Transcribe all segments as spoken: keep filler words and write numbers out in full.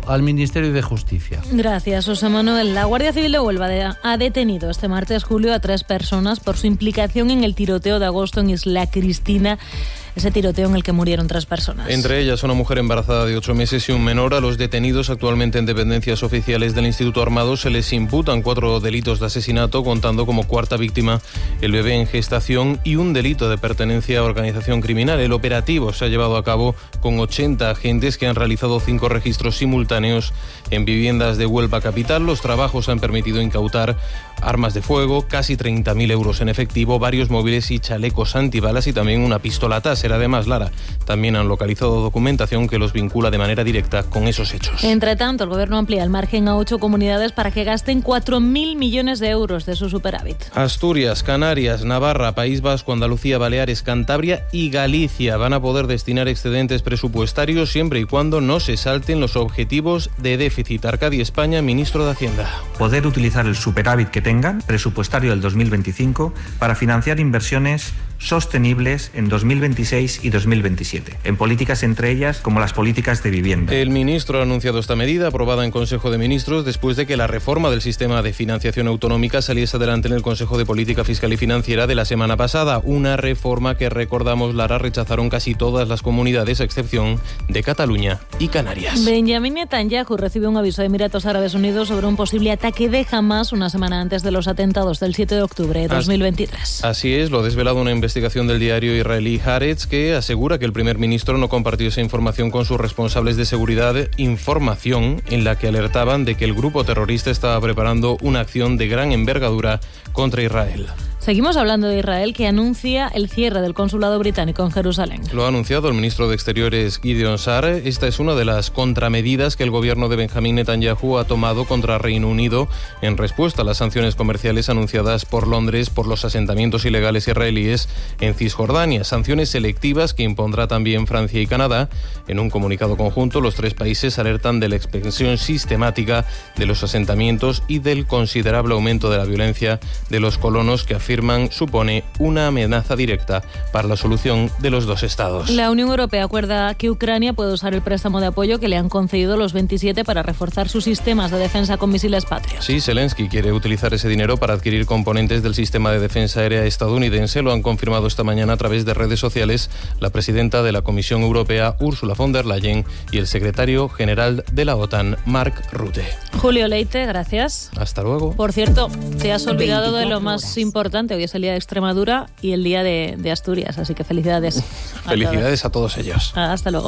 al Ministerio de Justicia. Gracias, José Manuel. La Guardia Civil de Huelva ha detenido este martes, Julio, a tres personas por su implicación en el tiroteo de agosto en Isla Cristina. Ese tiroteo en el que murieron tres personas. Entre ellas una mujer embarazada de ocho meses y un menor. A los detenidos, actualmente en dependencias oficiales del Instituto Armado, se les imputan cuatro delitos de asesinato, contando como cuarta víctima el bebé en gestación, y un delito de pertenencia a organización criminal. El operativo se ha llevado a cabo con ochenta agentes que han realizado cinco registros simultáneos en viviendas de Huelva capital. Los trabajos han permitido incautar armas de fuego, casi treinta mil euros en efectivo, varios móviles y chalecos antibalas, y también una pistola Taser. Además, Lara, también han localizado documentación que los vincula de manera directa con esos hechos. Entre tanto, el Gobierno amplía el margen a ocho comunidades para que gasten cuatro mil millones de euros de su superávit. Asturias, Canarias, Navarra, País Vasco, Andalucía, Baleares, Cantabria y Galicia van a poder destinar excedentes presupuestarios siempre y cuando no se salten los objetivos de déficit. Arcadi España, ministro de Hacienda. Poder utilizar el superávit que tengan presupuestario del dos mil veinticinco para financiar inversiones sostenibles en dos mil veintiséis y dos mil veintisiete, en políticas entre ellas como las políticas de vivienda. El ministro ha anunciado esta medida, aprobada en Consejo de Ministros, después de que la reforma del sistema de financiación autonómica saliese adelante en el Consejo de Política Fiscal y Financiera de la semana pasada. Una reforma que, recordamos, Lara, rechazaron casi todas las comunidades, a excepción de Cataluña y Canarias. Benjamín Netanyahu recibe un aviso de Emiratos Árabes Unidos sobre un posible ataque de Hamás una semana antes de los atentados del siete de octubre de dos mil veintitrés. Así es, lo ha desvelado una investigación del diario israelí Haaretz, que asegura que el primer ministro no compartió esa información con sus responsables de seguridad, información en la que alertaban de que el grupo terrorista estaba preparando una acción de gran envergadura contra Israel. Seguimos hablando de Israel, que anuncia el cierre del consulado británico en Jerusalén. Lo ha anunciado el ministro de Exteriores, Gideon Saar. Esta es una de las contramedidas que el gobierno de Benjamín Netanyahu ha tomado contra Reino Unido en respuesta a las sanciones comerciales anunciadas por Londres por los asentamientos ilegales israelíes en Cisjordania. Sanciones selectivas que impondrá también Francia y Canadá. En un comunicado conjunto, los tres países alertan de la expansión sistemática de los asentamientos y del considerable aumento de la violencia de los colonos, que afirman supone una amenaza directa para la solución de los dos estados. La Unión Europea acuerda que Ucrania puede usar el préstamo de apoyo que le han concedido los veintisiete para reforzar sus sistemas de defensa con misiles Patriot. Sí, Zelensky quiere utilizar ese dinero para adquirir componentes del sistema de defensa aérea estadounidense. Lo han confirmado esta mañana a través de redes sociales la presidenta de la Comisión Europea, Ursula von der Leyen, y el secretario general de la OTAN, Mark Rutte. Julio Leite, gracias. Hasta luego. Por cierto, te has olvidado de lo más importante. Hoy es el día de Extremadura y el día de, de Asturias, así que felicidades. Felicidades a todos, a todos ellos. Hasta luego.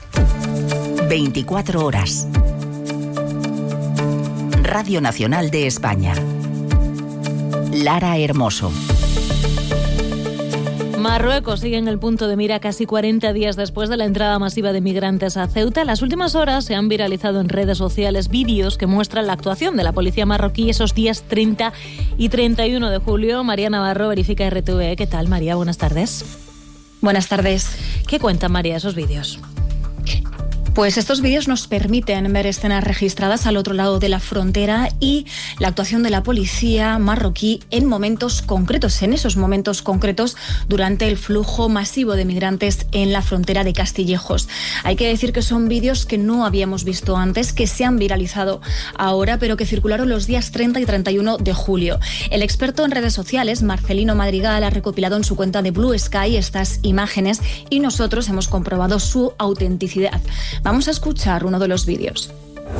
veinticuatro horas. Radio Nacional de España. Lara Hermoso. Marruecos sigue en el punto de mira casi cuarenta días después de la entrada masiva de migrantes a Ceuta. En las últimas horas se han viralizado en redes sociales vídeos que muestran la actuación de la policía marroquí esos días treinta y treinta y uno de julio. María Navarro, verifica R T V E. ¿Qué tal, María? Buenas tardes. Buenas tardes. ¿Qué cuentan, María, esos vídeos? Pues estos vídeos nos permiten ver escenas registradas al otro lado de la frontera y la actuación de la policía marroquí en momentos concretos, en esos momentos concretos durante el flujo masivo de migrantes en la frontera de Castillejos. Hay que decir que son vídeos que no habíamos visto antes, que se han viralizado ahora, pero que circularon los días treinta y treinta y uno de julio. El experto en redes sociales, Marcelino Madrigal, ha recopilado en su cuenta de Blue Sky estas imágenes y nosotros hemos comprobado su autenticidad. Vamos a escuchar uno de los vídeos.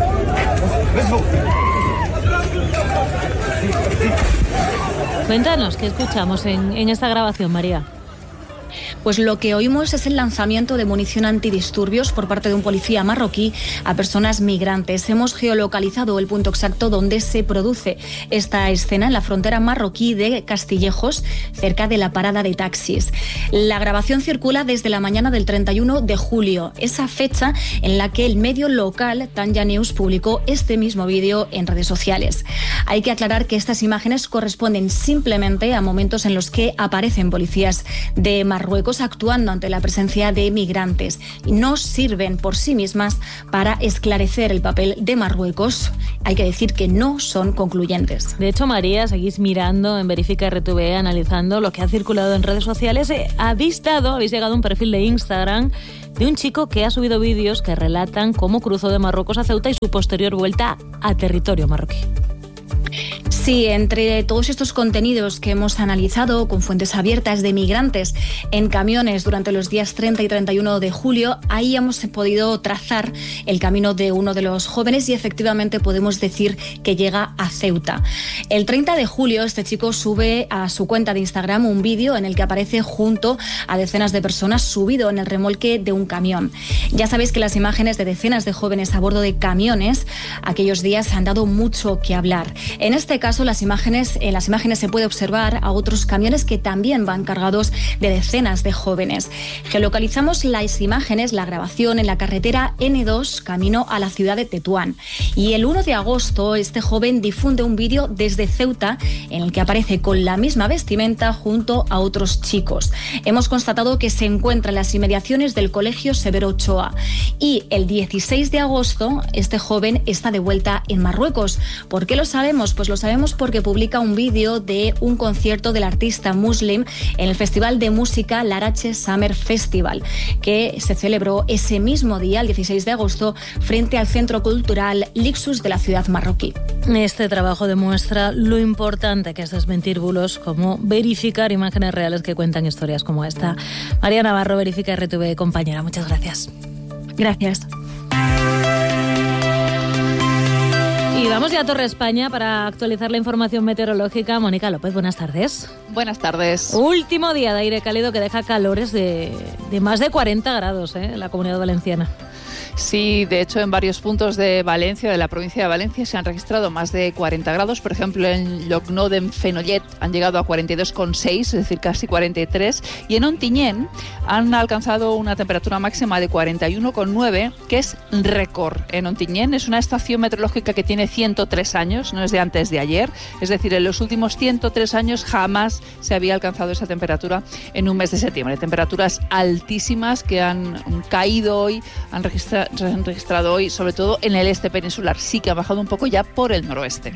Cuéntanos, ¿qué escuchamos en, en esta grabación, María? Pues lo que oímos es el lanzamiento de munición antidisturbios por parte de un policía marroquí a personas migrantes. Hemos geolocalizado el punto exacto donde se produce esta escena, en la frontera marroquí de Castillejos, cerca de la parada de taxis. La grabación circula desde la mañana del treinta y uno de julio, esa fecha en la que el medio local Tanja News publicó este mismo vídeo en redes sociales. Hay que aclarar que estas imágenes corresponden simplemente a momentos en los que aparecen policías de Marruecos autoridades actuando ante la presencia de migrantes. No sirven por sí mismas para esclarecer el papel de Marruecos. Hay que decir que no son concluyentes. De hecho, María, seguís mirando en Verifica R T V E, analizando lo que ha circulado en redes sociales. Habéis dado, habéis llegado a un perfil de Instagram de un chico que ha subido vídeos que relatan cómo cruzó de Marruecos a Ceuta y su posterior vuelta a territorio marroquí. Sí, entre todos estos contenidos que hemos analizado con fuentes abiertas de migrantes en camiones durante los días treinta y treinta y uno de julio, ahí hemos podido trazar el camino de uno de los jóvenes y efectivamente podemos decir que llega a Ceuta. El treinta de julio este chico sube a su cuenta de Instagram un vídeo en el que aparece junto a decenas de personas subido en el remolque de un camión. Ya sabéis que las imágenes de decenas de jóvenes a bordo de camiones aquellos días han dado mucho que hablar. En este caso, las imágenes, en las imágenes se puede observar a otros camiones que también van cargados de decenas de jóvenes. Geolocalizamos las imágenes, la grabación en la carretera ene dos, camino a la ciudad de Tetuán. Y el uno de agosto, este joven difunde un vídeo desde Ceuta en el que aparece con la misma vestimenta junto a otros chicos. Hemos constatado que se encuentra en las inmediaciones del Colegio Severo Ochoa. Y el dieciséis de agosto, este joven está de vuelta en Marruecos. ¿Por qué lo sabemos? Pues lo sabemos porque publica un vídeo de un concierto del artista Muslim en el Festival de Música Larache Summer Festival, que se celebró ese mismo día, el dieciséis de agosto, frente al Centro Cultural Lixus de la ciudad marroquí. Este trabajo demuestra lo importante que es desmentir bulos, como verificar imágenes reales que cuentan historias como esta. María Navarro, Verifica R T V, compañera, muchas gracias. Gracias. Y vamos ya a Torre España para actualizar la información meteorológica. Mónica López, buenas tardes. Buenas tardes. Último día de aire cálido que deja calores de, de más de cuarenta grados ¿eh? en la Comunidad Valenciana. Sí, de hecho en varios puntos de Valencia, de la provincia de Valencia, se han registrado más de cuarenta grados. Por ejemplo, en Llocnou d'en Fenollet han llegado a cuarenta y dos coma seis, es decir, casi cuarenta y tres. Y en Ontinyent han alcanzado una temperatura máxima de cuarenta y uno coma nueve, que es récord. En Ontinyent es una estación meteorológica que tiene ciento tres años, no es de antes de ayer. Es decir, en los últimos ciento tres años jamás se había alcanzado esa temperatura en un mes de septiembre. Temperaturas altísimas que han caído hoy, han registrado se han registrado hoy, sobre todo en el este peninsular. Sí que ha bajado un poco ya por el noroeste.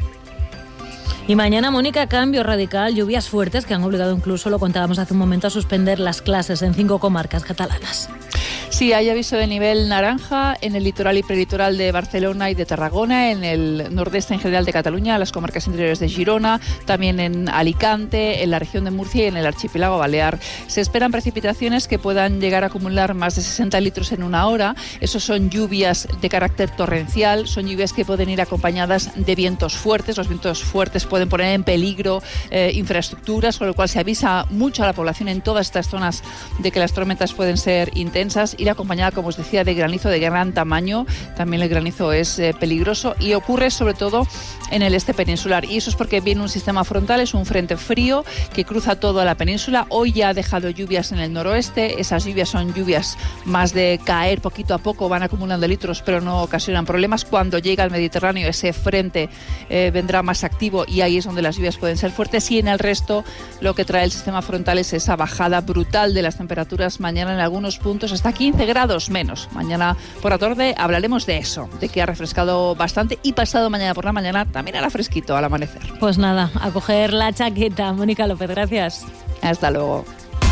Y mañana, Mónica, cambio radical, lluvias fuertes que han obligado incluso, lo contábamos hace un momento, a suspender las clases en cinco comarcas catalanas. Sí, hay aviso de nivel naranja en el litoral y prelitoral de Barcelona y de Tarragona, en el nordeste en general de Cataluña, las comarcas interiores de Girona, también en Alicante, en la región de Murcia y en el archipiélago balear. Se esperan precipitaciones que puedan llegar a acumular más de sesenta litros en una hora. Esos son lluvias de carácter torrencial, son lluvias que pueden ir acompañadas de vientos fuertes. Los vientos fuertes pueden poner en peligro eh, infraestructuras, con lo cual se avisa mucho a la población en todas estas zonas de que las tormentas pueden ser intensas. Ir acompañada, como os decía, de granizo de gran tamaño. También el granizo es eh, peligroso y ocurre sobre todo en el este peninsular. Y eso es porque viene un sistema frontal, es un frente frío que cruza toda la península. Hoy ya ha dejado lluvias en el noroeste. Esas lluvias son lluvias más de caer poquito a poco, van acumulando litros, pero no ocasionan problemas. Cuando llega al Mediterráneo, ese frente eh, vendrá más activo y ahí es donde las lluvias pueden ser fuertes. Y en el resto, lo que trae el sistema frontal es esa bajada brutal de las temperaturas mañana en algunos puntos, hasta quince grados menos. Mañana por la tarde hablaremos de eso, de que ha refrescado bastante, y pasado mañana por la mañana también hará fresquito al amanecer. Pues nada, a coger la chaqueta. Mónica López, gracias. Hasta luego.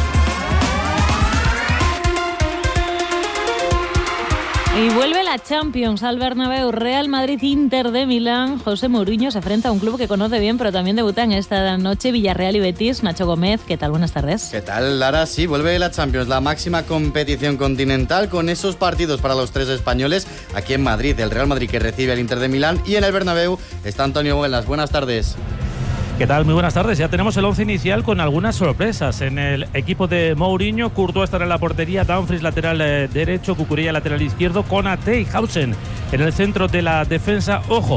Y vuelve la Champions al Bernabéu. Real Madrid, Inter de Milán. José Mourinho se enfrenta a un club que conoce bien, pero también debuta en esta noche Villarreal y Betis. Nacho Gómez, ¿qué tal? Buenas tardes. ¿Qué tal, Lara? Sí, vuelve la Champions, la máxima competición continental, con esos partidos para los tres españoles. Aquí en Madrid, el Real Madrid que recibe al Inter de Milán, y en el Bernabéu está Antonio Buenas. Buenas tardes. ¿Qué tal? Muy buenas tardes. Ya tenemos el once inicial con algunas sorpresas. En el equipo de Mourinho, Courtois estará en la portería, Dumfries lateral eh, derecho, Cucurella lateral izquierdo, Konaté y Hausen en el centro de la defensa. Ojo,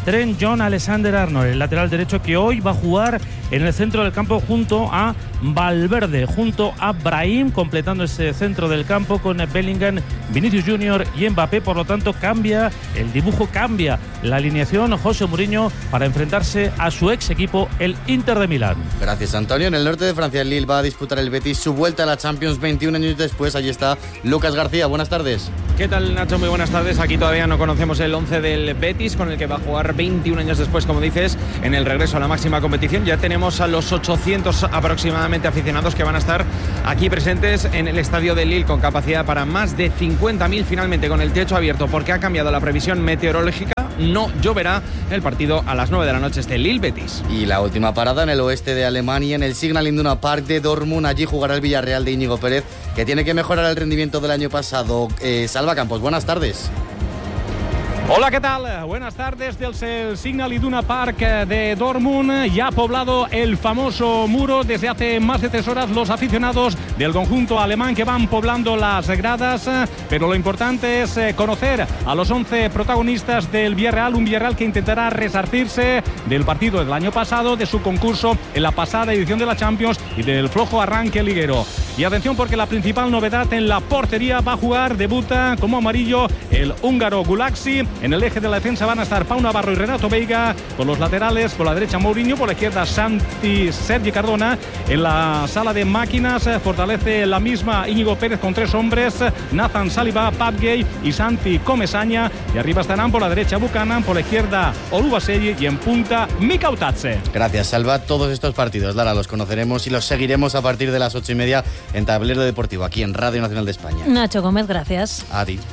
Trent John Alexander-Arnold, el lateral derecho que hoy va a jugar en el centro del campo junto a Valverde, junto a Brahim, completando ese centro del campo con Bellingham, Vinicius Junior y Mbappé. Por lo tanto, cambia el dibujo, cambia la alineación José Mourinho para enfrentarse a su ex equipo, el Inter de Milán. Gracias, Antonio. En el norte de Francia, el Lille va a disputar el Betis su vuelta a la Champions veintiún años después. Allí está Lucas García. Buenas tardes. ¿Qué tal, Nacho? Muy buenas tardes. Aquí todavía no conocemos el once del Betis, con el que va a jugar veintiún años después, como dices, en el regreso a la máxima competición. Ya tenemos a los ochocientos aproximadamente aficionados que van a estar aquí presentes en el estadio de Lille, con capacidad para más de cincuenta mil, finalmente con el techo abierto, porque ha cambiado la previsión meteorológica. No lloverá. El partido a las nueve de la noche, este Lille-Betis. Y la última parada en el oeste de Alemania, en el Signal Iduna Park de Dortmund. Allí jugará el Villarreal de Íñigo Pérez, que tiene que mejorar el rendimiento del año pasado. Eh, Salva Campos, buenas tardes. Hola, ¿qué tal? Buenas tardes desde el Signal Iduna Park de Dortmund. Ya ha poblado el famoso muro desde hace más de tres horas los aficionados del conjunto alemán que van poblando las gradas, pero lo importante es conocer a los once protagonistas del Villarreal, un Villarreal que intentará resarcirse del partido del año pasado, de su concurso en la pasada edición de la Champions y del flojo arranque liguero. Y atención, porque la principal novedad en la portería va a jugar, debuta como amarillo el húngaro Gulaxi. En el eje de la defensa van a estar Pau Navarro y Renato Veiga. Por los laterales, por la derecha Mourinho, por la izquierda Santi Sergi Cardona. En la sala de máquinas fortalece la misma Íñigo Pérez con tres hombres: Nathan Saliba, Pape Gueye y Santi Comesaña. Y arriba estarán por la derecha Buchanan, por la izquierda Oluwaseyi y en punta Mika Otatze. Gracias, Salva. Todos estos partidos, Lara, los conoceremos y los seguiremos a partir de las ocho y media en Tablero Deportivo, aquí en Radio Nacional de España. Nacho Gómez, gracias. A ti.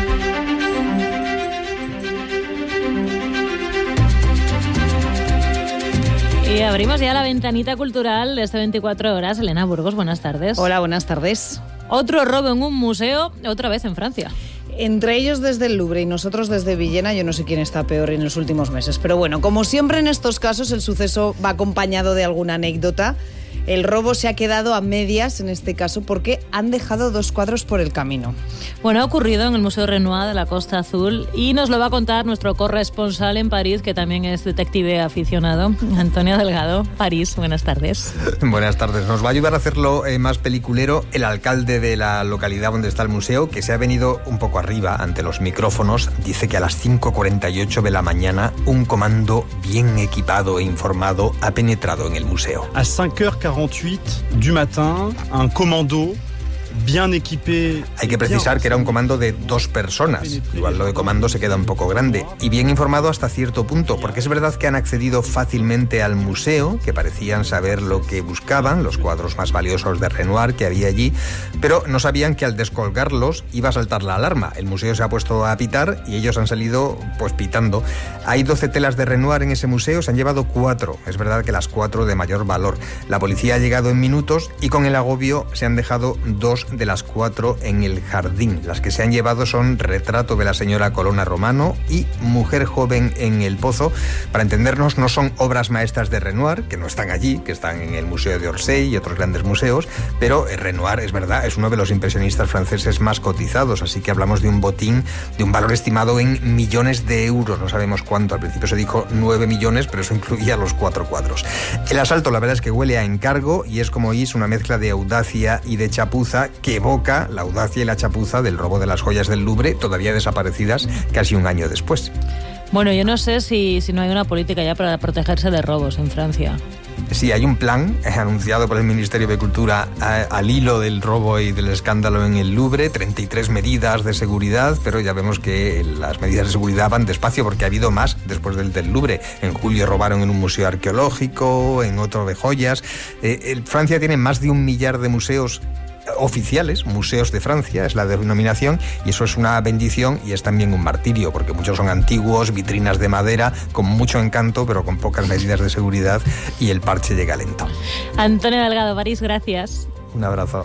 Y abrimos ya la ventanita cultural de este veinticuatro horas. Elena Burgos, buenas tardes. Hola, buenas tardes. Otro robo en un museo, otra vez en Francia. Entre ellos desde el Louvre y nosotros desde Villena, yo no sé quién está peor en los últimos meses. Pero bueno, como siempre en estos casos, el suceso va acompañado de alguna anécdota. El robo se ha quedado a medias en este caso porque han dejado dos cuadros por el camino. Bueno, ha ocurrido en el Museo Renoir de la Costa Azul y nos lo va a contar nuestro corresponsal en París, que también es detective aficionado, Antonio Delgado. París, buenas tardes. Buenas tardes. Nos va a ayudar a hacerlo eh, más peliculero el alcalde de la localidad donde está el museo, que se ha venido un poco arriba ante los micrófonos. Dice que a las cinco cuarenta y ocho de la mañana un comando bien equipado e informado ha penetrado en el museo. A cinco heures quarante-huit du matin, un commando bien equipé. Hay que precisar que era un comando de dos personas. Igual lo de comando se queda un poco grande. Y bien informado hasta cierto punto, porque es verdad que han accedido fácilmente al museo, que parecían saber lo que buscaban, los cuadros más valiosos de Renoir que había allí, pero no sabían que al descolgarlos iba a saltar la alarma. El museo se ha puesto a pitar y ellos han salido pues pitando. Hay doce telas de Renoir en ese museo, se han llevado cuatro. Es verdad que las cuatro de mayor valor. La policía ha llegado en minutos y con el agobio se han dejado dos de las cuatro en el jardín. Las que se han llevado son Retrato de la señora Colonna Romano y Mujer joven en el pozo. Para entendernos, no son obras maestras de Renoir, que no están allí, que están en el Museo de Orsay y otros grandes museos, pero Renoir, es verdad, es uno de los impresionistas franceses más cotizados, así que hablamos de un botín de un valor estimado en millones de euros, no sabemos cuánto. Al principio se dijo nueve millones, pero eso incluía los cuatro cuadros. El asalto, la verdad es que huele a encargo y es, como oís, una mezcla de audacia y de chapuza que evoca la audacia y la chapuza del robo de las joyas del Louvre, todavía desaparecidas casi un año después. Bueno, yo no sé si, si no hay una política ya para protegerse de robos en Francia. Sí, hay un plan eh, anunciado por el Ministerio de Cultura a, al hilo del robo y del escándalo en el Louvre, treinta y tres medidas de seguridad, pero ya vemos que las medidas de seguridad van despacio porque ha habido más después del del Louvre. En julio robaron en un museo arqueológico, en otro de joyas. Eh, el, Francia tiene más de un millar de museos oficiales, museos de Francia, es la denominación, y eso es una bendición y es también un martirio, porque muchos son antiguos, vitrinas de madera, con mucho encanto, pero con pocas medidas de seguridad, y el parche llega lento. Antonio Delgado, París, gracias. Un abrazo.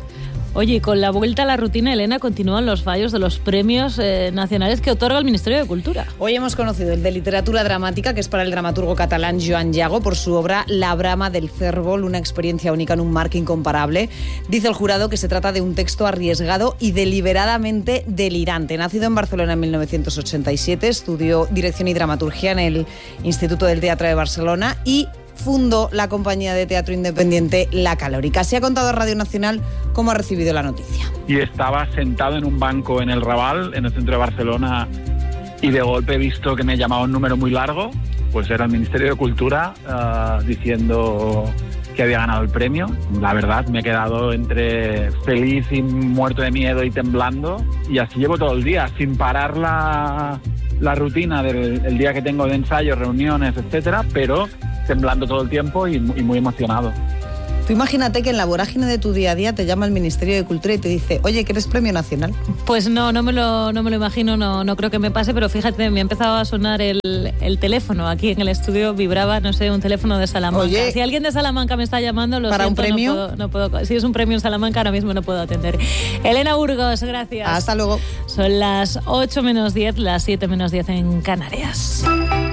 Oye, y con la vuelta a la rutina, Elena, continúan los fallos de los premios eh, nacionales que otorga el Ministerio de Cultura. Hoy hemos conocido el de literatura dramática, que es para el dramaturgo catalán Joan Llago, por su obra La brama del cérvol, una experiencia única en un marco incomparable. Dice el jurado que se trata de un texto arriesgado y deliberadamente delirante. Nacido en Barcelona en mil novecientos ochenta y siete, estudió dirección y dramaturgia en el Instituto del Teatro de Barcelona y fundó la compañía de teatro independiente La Calórica. Se ha contado a Radio Nacional cómo ha recibido la noticia. Y estaba sentado en un banco en el Raval, en el centro de Barcelona, y de golpe he visto que me llamaba un número muy largo, pues era el Ministerio de Cultura uh, diciendo que había ganado el premio. La verdad, me he quedado entre feliz y muerto de miedo y temblando, y así llevo todo el día, sin parar la, la rutina del el día que tengo de ensayos, reuniones, etcétera, pero temblando todo el tiempo y, y muy emocionado. Tú imagínate que en la vorágine de tu día a día te llama el Ministerio de Cultura y te dice, oye, que eres premio nacional. Pues no, no me lo, no me lo imagino, no, no creo que me pase, pero fíjate, me ha empezado a sonar el, el teléfono aquí en el estudio, vibraba, no sé, un teléfono de Salamanca. Oye, si alguien de Salamanca me está llamando, lo ¿para siento, un premio? No puedo, no puedo, si es un premio en Salamanca, ahora mismo no puedo atender. Elena Burgos, gracias. Hasta luego. Son las ocho menos diez, las siete menos diez en Canarias.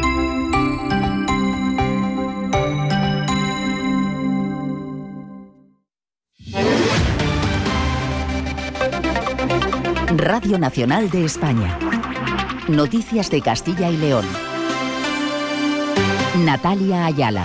Radio Nacional de España. Noticias de Castilla y León. Natalia Ayala.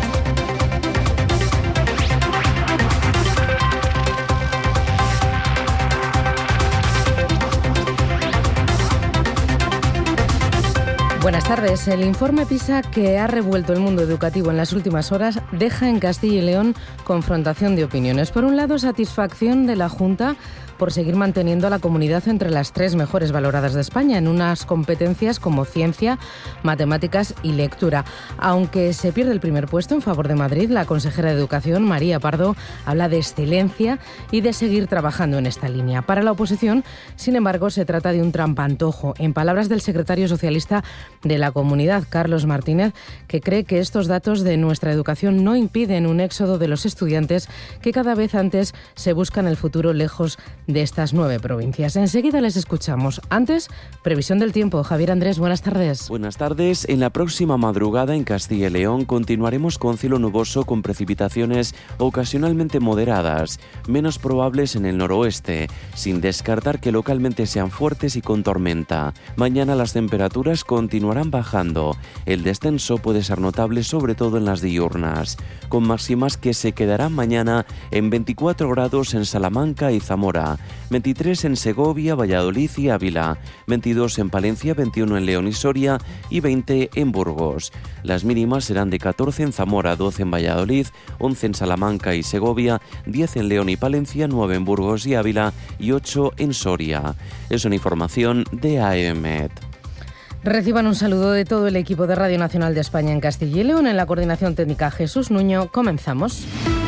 Buenas tardes. El informe PISA, que ha revuelto el mundo educativo en las últimas horas, deja en Castilla y León confrontación de opiniones. Por un lado, satisfacción de la Junta por seguir manteniendo a la comunidad entre las tres mejores valoradas de España en unas competencias como ciencia, matemáticas y lectura. Aunque se pierde el primer puesto en favor de Madrid, la consejera de Educación, María Pardo, habla de excelencia y de seguir trabajando en esta línea. Para la oposición, sin embargo, se trata de un trampantojo. En palabras del secretario socialista de la comunidad, Carlos Martínez, que cree que estos datos de nuestra educación no impiden un éxodo de los estudiantes que cada vez antes se buscan el futuro lejos de estas nueve provincias. Enseguida les escuchamos. Antes, previsión del tiempo. Javier Andrés, buenas tardes. Buenas tardes. En la próxima madrugada en Castilla y León continuaremos con cielo nuboso con precipitaciones ocasionalmente moderadas, menos probables en el noroeste, sin descartar que localmente sean fuertes y con tormenta. Mañana las temperaturas continuarán bajando. El descenso puede ser notable sobre todo en las diurnas, con máximas que se quedarán mañana en veinticuatro grados en Salamanca y Zamora, veintitrés en Segovia, Valladolid y Ávila, veintidós en Palencia, veintiuno en León y Soria y veinte en Burgos. Las mínimas serán de catorce en Zamora, doce en Valladolid, once en Salamanca y Segovia, diez en León y Palencia, nueve en Burgos y Ávila y ocho en Soria. Es una información de A E M E T. Reciban un saludo de todo el equipo de Radio Nacional de España en Castilla y León. En la coordinación técnica, Jesús Nuño. Comenzamos.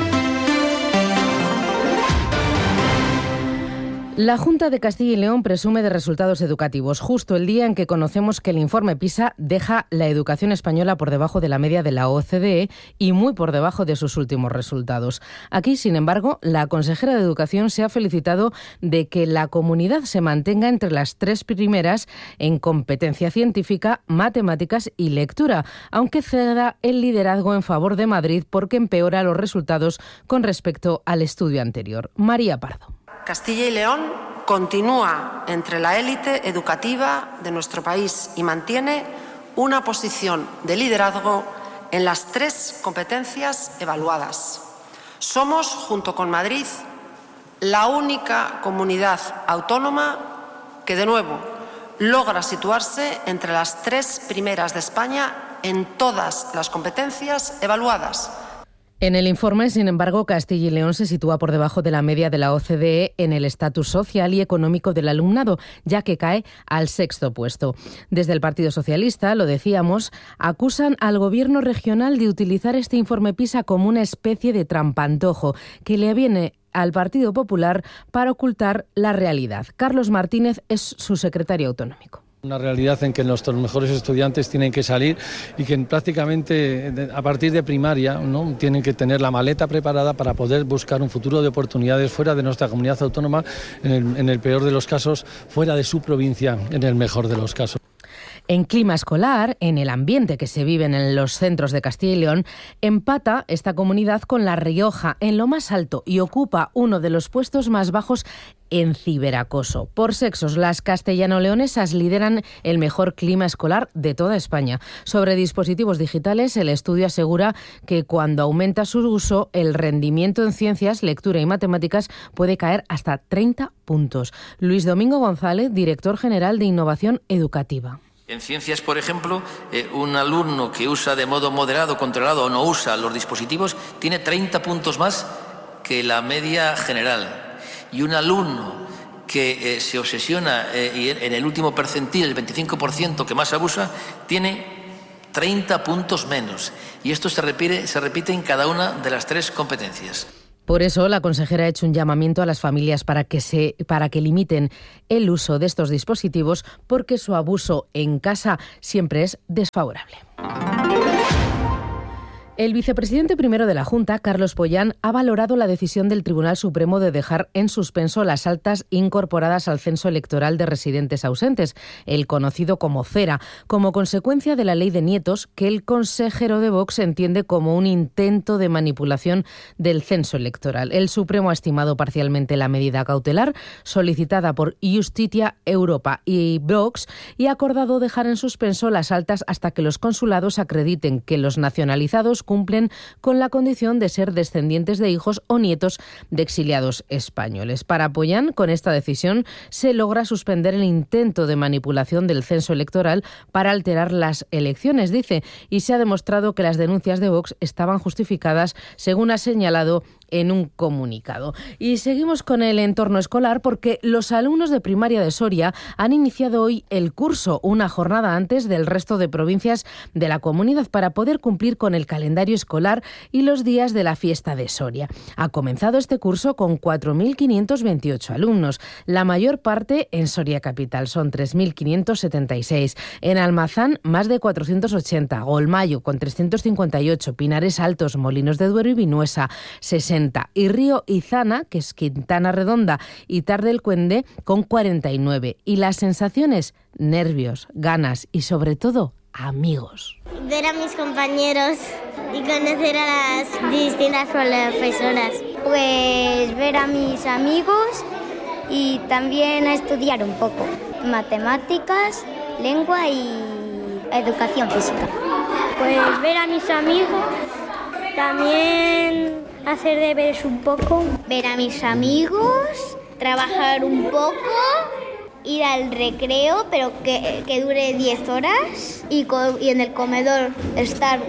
La Junta de Castilla y León presume de resultados educativos justo el día en que conocemos que el informe PISA deja la educación española por debajo de la media de la O C D E y muy por debajo de sus últimos resultados. Aquí, sin embargo, la consejera de Educación se ha felicitado de que la comunidad se mantenga entre las tres primeras en competencia científica, matemáticas y lectura, aunque ceda el liderazgo en favor de Madrid porque empeora los resultados con respecto al estudio anterior. María Pardo. Castilla y León continúa entre la élite educativa de nuestro país y mantiene una posición de liderazgo en las tres competencias evaluadas. Somos, junto con Madrid, la única comunidad autónoma que, de nuevo, logra situarse entre las tres primeras de España en todas las competencias evaluadas. En el informe, sin embargo, Castilla y León se sitúa por debajo de la media de la O C D E en el estatus social y económico del alumnado, ya que cae al sexto puesto. Desde el Partido Socialista, lo decíamos, acusan al Gobierno regional de utilizar este informe PISA como una especie de trampantojo que le viene al Partido Popular para ocultar la realidad. Carlos Martínez es su secretario autonómico. Una realidad en que nuestros mejores estudiantes tienen que salir y que prácticamente a partir de primaria, ¿no?, tienen que tener la maleta preparada para poder buscar un futuro de oportunidades fuera de nuestra comunidad autónoma, en el, en el peor de los casos, fuera de su provincia, en el mejor de los casos. En clima escolar, en el ambiente que se vive en los centros de Castilla y León, empata esta comunidad con La Rioja en lo más alto y ocupa uno de los puestos más bajos en ciberacoso. Por sexos, las castellano-leonesas lideran el mejor clima escolar de toda España. Sobre dispositivos digitales, el estudio asegura que cuando aumenta su uso, el rendimiento en ciencias, lectura y matemáticas puede caer hasta treinta puntos. Luis Domingo González, director general de Innovación Educativa. En ciencias, por ejemplo, eh, un alumno que usa de modo moderado, controlado o no usa los dispositivos tiene treinta puntos más que la media general. Y un alumno que eh, se obsesiona eh, y en el último percentil, el veinticinco por ciento que más abusa, tiene treinta puntos menos. Y esto se repite, se repite en cada una de las tres competencias. Por eso, la consejera ha hecho un llamamiento a las familias para que, se, para que limiten el uso de estos dispositivos, porque su abuso en casa siempre es desfavorable. El vicepresidente primero de la Junta, Carlos Pollán, ha valorado la decisión del Tribunal Supremo de dejar en suspenso las altas incorporadas al censo electoral de residentes ausentes, el conocido como CERA, como consecuencia de la ley de nietos, que el consejero de Vox entiende como un intento de manipulación del censo electoral. El Supremo ha estimado parcialmente la medida cautelar solicitada por Justitia Europa y Vox y ha acordado dejar en suspenso las altas hasta que los consulados acrediten que los nacionalizados cumplen con la condición de ser descendientes de hijos o nietos de exiliados españoles. Para Pollán, con esta decisión se logra suspender el intento de manipulación del censo electoral para alterar las elecciones, dice, y se ha demostrado que las denuncias de Vox estaban justificadas, según ha señalado en un comunicado. Y seguimos con el entorno escolar porque los alumnos de primaria de Soria han iniciado hoy el curso, una jornada antes del resto de provincias de la comunidad, para poder cumplir con el calendario escolar y los días de la fiesta de Soria. Ha comenzado este curso con cuatro mil quinientos veintiocho alumnos, la mayor parte en Soria capital, son tres mil quinientos setenta y seis. En Almazán, más de cuatrocientos ochenta, Golmayo con trescientos cincuenta y ocho, Pinares Altos, Molinos de Duero y Vinuesa, sesenta. Y Río Izana, que es Quintana Redonda, y Tar del Cuende con cuarenta y nueve. Y las sensaciones, nervios, ganas y sobre todo amigos. Ver a mis compañeros y conocer a las distintas profesoras. Pues ver a mis amigos y también a estudiar un poco. Matemáticas, lengua y educación física. Pues ver a mis amigos, también hacer deberes un poco. Ver a mis amigos, trabajar un poco, ir al recreo, pero que, que dure diez horas, y, co- y en el comedor estar.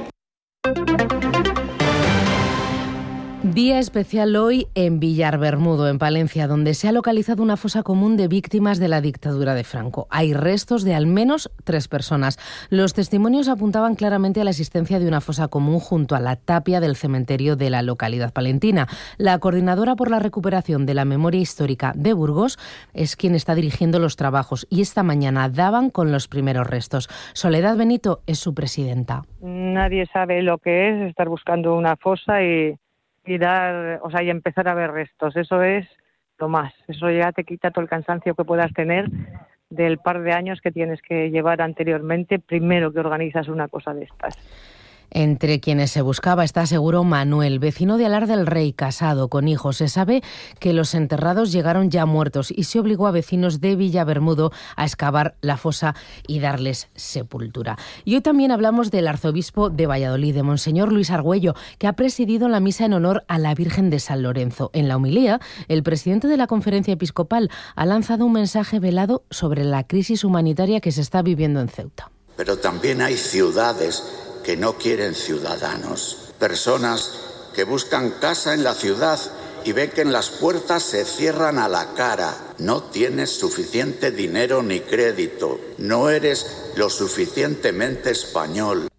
Día especial hoy en Villarbermudo, en Palencia, donde se ha localizado una fosa común de víctimas de la dictadura de Franco. Hay restos de al menos tres personas. Los testimonios apuntaban claramente a la existencia de una fosa común junto a la tapia del cementerio de la localidad palentina. La coordinadora por la recuperación de la memoria histórica de Burgos es quien está dirigiendo los trabajos y esta mañana daban con los primeros restos. Soledad Benito es su presidenta. Nadie sabe lo que es estar buscando una fosa y y dar, o sea, y empezar a ver restos. Eso es lo más. Eso ya te quita todo el cansancio que puedas tener del par de años que tienes que llevar anteriormente, primero que organizas una cosa de estas. Entre quienes se buscaba está seguro Manuel, vecino de Alar del Rey, casado, con hijos. Se sabe que los enterrados llegaron ya muertos y se obligó a vecinos de Villabermudo a excavar la fosa y darles sepultura. Y hoy también hablamos del arzobispo de Valladolid, de Monseñor Luis Argüello, que ha presidido la misa en honor a la Virgen de San Lorenzo. En la homilía, el presidente de la Conferencia Episcopal ha lanzado un mensaje velado sobre la crisis humanitaria que se está viviendo en Ceuta. Pero también hay ciudades que no quieren ciudadanos, personas que buscan casa en la ciudad y ven que en las puertas se cierran a la cara. No tienes suficiente dinero ni crédito, no eres lo suficientemente español.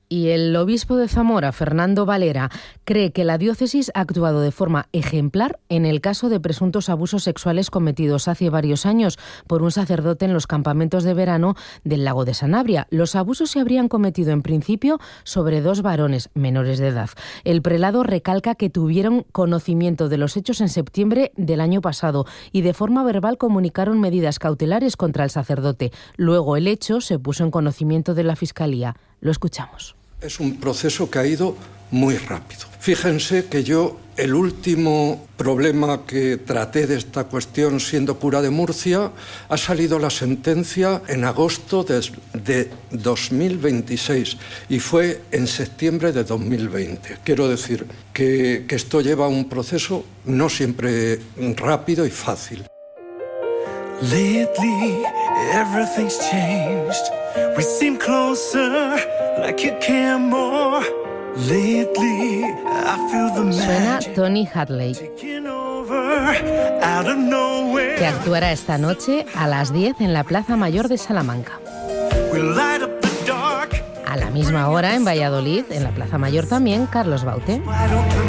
Y el obispo de Zamora, Fernando Valera, cree que la diócesis ha actuado de forma ejemplar en el caso de presuntos abusos sexuales cometidos hace varios años por un sacerdote en los campamentos de verano del lago de Sanabria. Los abusos se habrían cometido en principio sobre dos varones menores de edad. El prelado recalca que tuvieron conocimiento de los hechos en septiembre del año pasado y de forma verbal comunicaron medidas cautelares contra el sacerdote. Luego el hecho se puso en conocimiento de la Fiscalía. Lo escuchamos. Es un proceso que ha ido muy rápido. Fíjense que yo, el último problema que traté de esta cuestión siendo cura de Murcia, ha salido la sentencia en agosto de, de dos mil veintiséis y fue en septiembre de dos mil veinte. Quiero decir que, que esto lleva un proceso no siempre rápido y fácil. Lately, everything's changed. We seem closer, like you care more. Lately, I feel the Suena magic Tony Hadley, out of nowhere. que actuará esta noche a las diez en la Plaza Mayor de Salamanca. We light up the dark. A la misma hora en Valladolid, en la Plaza Mayor también, Carlos Baute.